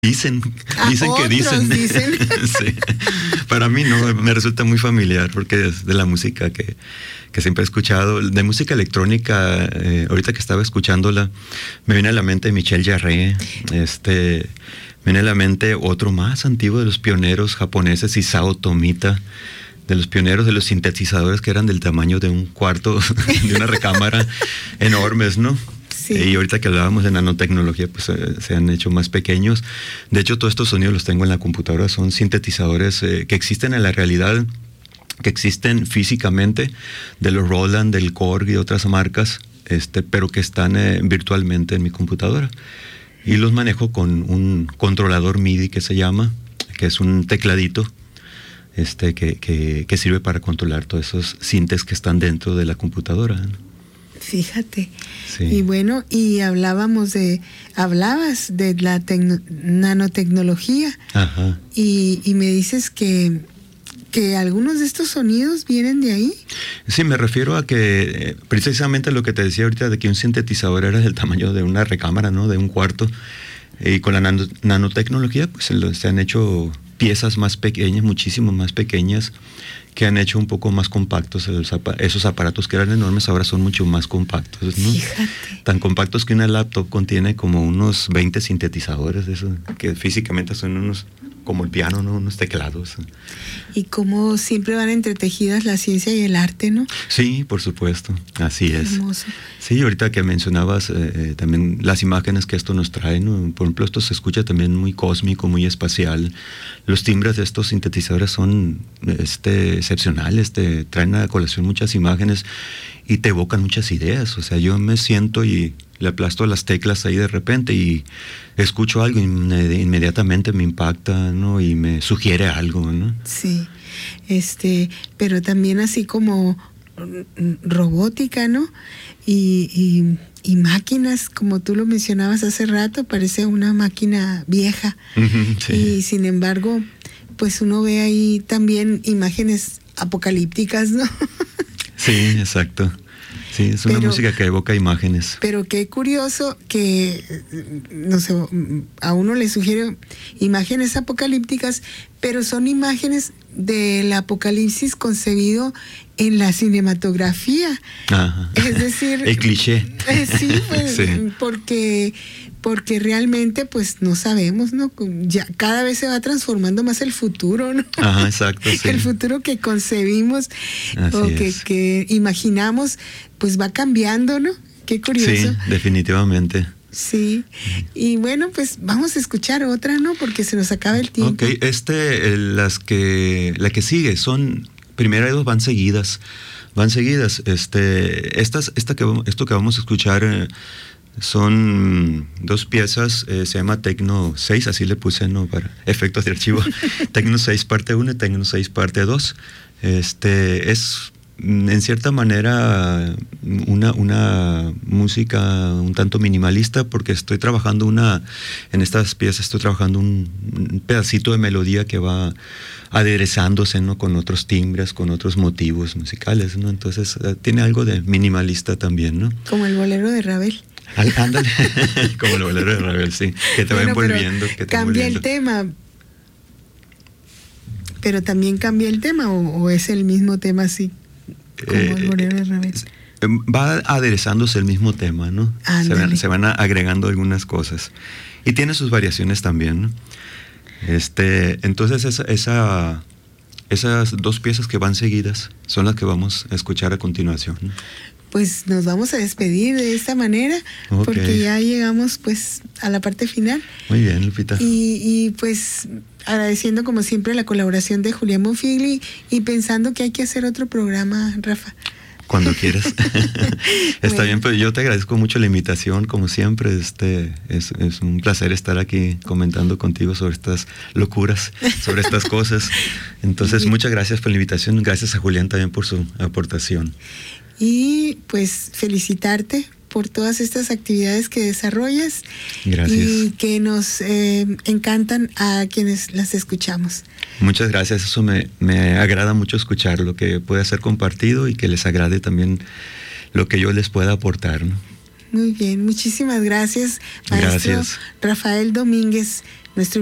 Dicen que dicen. Sí. Para mí no, me resulta muy familiar porque es de la música que siempre he escuchado. De música electrónica, ahorita que estaba escuchándola, me viene a la mente Michel Jarre, me viene a la mente otro más antiguo de los pioneros japoneses, Isao Tomita, de los pioneros de los sintetizadores que eran del tamaño de un cuarto de una recámara, enormes, ¿no? Sí. Y ahorita que hablábamos de nanotecnología, pues se han hecho más pequeños. De hecho, todos estos sonidos los tengo en la computadora. Son sintetizadores que existen en la realidad, que existen físicamente, de los Roland, del Korg y otras marcas, pero que están virtualmente en mi computadora. Y los manejo con un controlador MIDI que se llama, que es un tecladito que sirve para controlar todos esos sintes que están dentro de la computadora, ¿no? Fíjate. Sí. Y bueno, y hablabas de la nanotecnología. Ajá. Y me dices que algunos de estos sonidos vienen de ahí. Sí, me refiero a que precisamente lo que te decía ahorita de que un sintetizador era del tamaño de una recámara, ¿no? De un cuarto. Y con la nanotecnología pues se han hecho piezas más pequeñas, muchísimo más pequeñas, que han hecho un poco más compactos esos aparatos que eran enormes, ahora son mucho más compactos, ¿no? Fíjate. Tan compactos que una laptop contiene como unos 20 sintetizadores, eso, que físicamente son unos, como el piano, ¿no? Unos teclados. Y como siempre van entretejidas la ciencia y el arte, ¿no? Sí, por supuesto, así es. Hermoso. Sí, ahorita que mencionabas también las imágenes que esto nos trae, ¿no? Por ejemplo, esto se escucha también muy cósmico, muy espacial. Los timbres de estos sintetizadores son excepcionales, te traen a colación muchas imágenes y te evocan muchas ideas. O sea, yo me siento y le aplasto las teclas ahí de repente y escucho algo y inmediatamente me impacta, ¿no? Y me sugiere algo, ¿no? Sí, pero también así como robótica, ¿no? Y máquinas, como tú lo mencionabas hace rato, parece una máquina vieja. Sí. Y sin embargo, pues uno ve ahí también imágenes apocalípticas, ¿no? Sí, exacto. Sí, es una música que evoca imágenes. Pero qué curioso que, no sé, a uno le sugiere imágenes apocalípticas, pero son imágenes del apocalipsis concebido en la cinematografía. Ajá. Es decir... El cliché. Sí, pues, sí. Porque realmente pues no sabemos, ¿no? Ya cada vez se va transformando más el futuro, ¿no? Ajá, exacto, sí. El futuro que concebimos que imaginamos pues va cambiando, ¿no? Qué curioso. Sí, definitivamente. Sí, y bueno, pues vamos a escuchar otra, ¿no? Porque se nos acaba el tiempo. Ok, la que sigue son, primero hay dos van seguidas. Esto que vamos a escuchar son dos piezas, se llama Tecno 6, así le puse, ¿no? Para efectos de archivo. Tecno 6 parte 1 y Tecno 6 parte 2. Es en cierta manera una música un tanto minimalista, porque estoy trabajando en estas piezas estoy trabajando un pedacito de melodía que va aderezándose, ¿no? Con otros timbres, con otros motivos musicales, ¿no? Entonces tiene algo de minimalista también, ¿no? Como el bolero de Ravel. Ándale, como el bolero de Ravel, sí, que te va envolviendo. Cambia el tema. Pero también cambia el tema, o es el mismo tema así, como el bolero de Ravel. Va aderezándose el mismo tema, ¿no? Se van agregando algunas cosas. Y tiene sus variaciones también, ¿no? Entonces esas dos piezas que van seguidas son las que vamos a escuchar a continuación, ¿no? Pues nos vamos a despedir de esta manera, okay, porque ya llegamos pues a la parte final. Muy bien, Lupita. Y pues agradeciendo como siempre la colaboración de Julián Bonfigli y pensando que hay que hacer otro programa, Rafa. Cuando quieras. Está bien, pues yo te agradezco mucho la invitación, como siempre. Es un placer estar aquí comentando contigo sobre estas locuras, sobre estas cosas. Entonces, muchas gracias por la invitación. Gracias a Julián también por su aportación. Y pues felicitarte por todas estas actividades que desarrollas. Gracias. Y que nos encantan a quienes las escuchamos. Muchas gracias, eso me agrada mucho escuchar lo que puede ser compartido y que les agrade también lo que yo les pueda aportar, ¿no? Muy bien, muchísimas gracias, maestro Gracias. Rafael Domínguez, nuestro